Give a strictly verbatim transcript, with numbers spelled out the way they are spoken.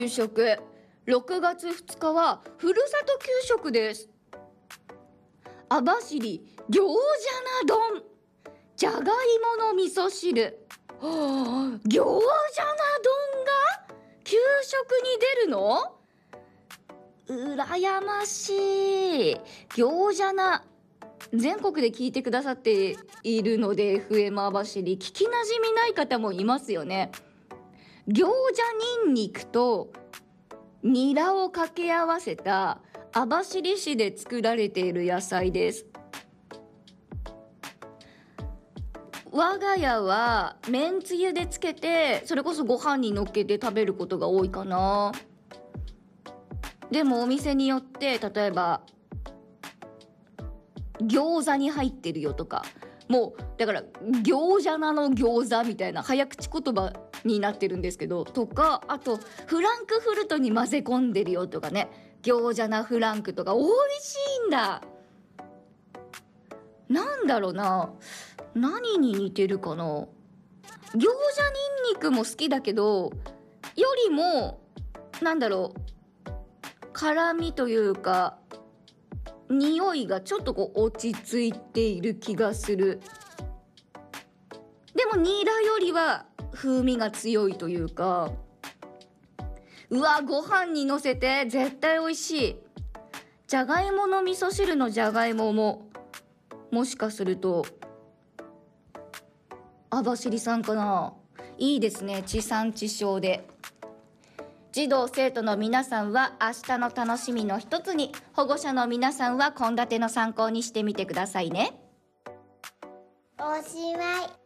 給食、ろくがつふつかはふるさと給食です。網走餃子な丼、じゃがいもの味噌汁、はあ、餃子な丼が給食に出るの？うらやましい。餃子な、全国で聞いてくださっているので エフエム 網走、聞きなじみない方もいますよね。餃子にんにくとニラを掛け合わせた網走市で作られている野菜です。我が家はめんつゆでつけて、それこそご飯にのっけて食べることが多いかな。でもお店によって、例えば餃子に入ってるよとか、もうだから餃子なの餃子みたいな早口言葉になってるんですけど、とか、あとフランクフルトに混ぜ込んでるよとかね、餃子なフランクとか美味しいんだ。なんだろうな、何に似てるかな。餃子にんにくも好きだけど、よりもなんだろう、辛みというか匂いがちょっとこう落ち着いている気がする。でもニラよりは風味が強いというか、うわ、ご飯にのせて絶対美味しい。じゃがいもの味噌汁のじゃがいもももしかすると網走産かな。いいですね、地産地消で。児童生徒の皆さんは明日の楽しみの一つに、保護者の皆さんは献立の参考にしてみてくださいね。 おしまい。